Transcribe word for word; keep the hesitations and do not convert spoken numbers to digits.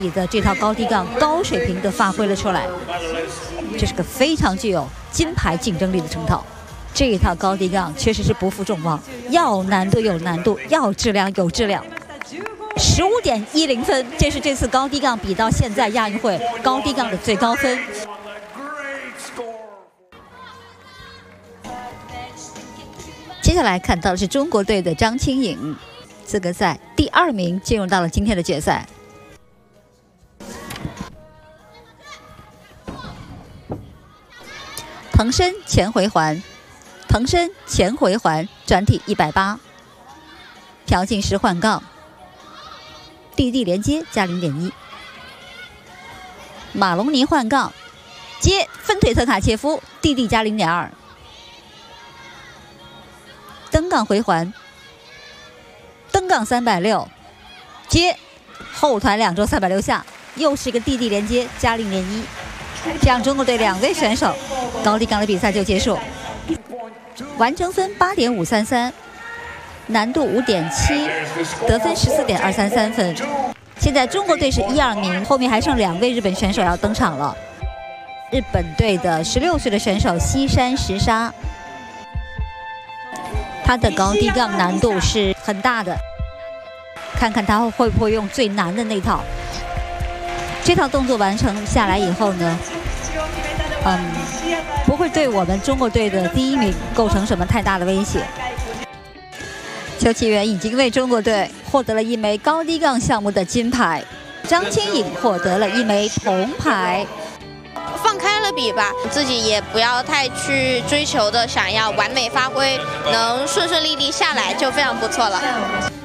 你的这套高低杠高水平的发挥了出来，这是个非常具有金牌竞争力的成套。这一套高低杠确实是不负众望，要难度有难度，要质量有质量。十五点一零分，这是这次高低杠比到现在亚运会高低杠的最高分。接下来看到的是中国队的张清颖，资格赛第二名进入到了今天的决赛。腾身前回环，腾身前回环，转体一百八，飘进时换杠，地地连接加零点一，马龙尼换杠，接分腿特卡切夫，地地加零点二，登杠回环，登杠三百六，接后团两周三百六下，又是一个地地连接加零点一。这样中国队两位选手高低杠的比赛就结束，完成分八点五三三，难度五点七，得分十四点二三三分。现在中国队是一二名，后面还剩两位日本选手要登场了。日本队的十六岁的选手西山实沙，他的高低杠难度是很大的，看看他会不会用最难的那套。这套动作完成下来以后呢，嗯，不会对我们中国队的第一名构成什么太大的威胁。邱启源已经为中国队获得了一枚高低杠项目的金牌，张清颖获得了一枚铜牌。 放开了比吧，自己也不要太去追求的想要完美发挥，能顺顺利利下来就非常不错了。